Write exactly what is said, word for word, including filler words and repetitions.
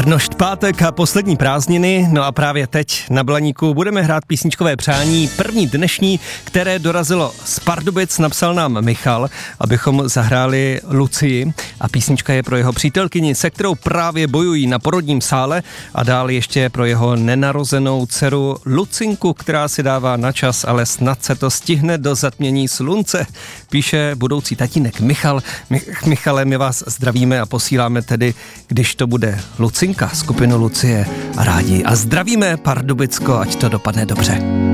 Černošt pátek a poslední prázdniny, no a právě teď na Blaníku budeme hrát písničkové přání, první dnešní, které dorazilo z Pardubic, napsal nám Michal, abychom zahráli Lucii a písnička je pro jeho přítelkyni, se kterou právě bojují na porodním sále a dál ještě pro jeho nenarozenou dceru Lucinku, která si dává na čas, ale snad se to stihne do zatmění slunce, píše budoucí tatínek Michal. Michale, my vás zdravíme a posíláme tedy, když to bude Lucinka, skupinu Lucie a rádi. A zdravíme Pardubicko, ať to dopadne dobře.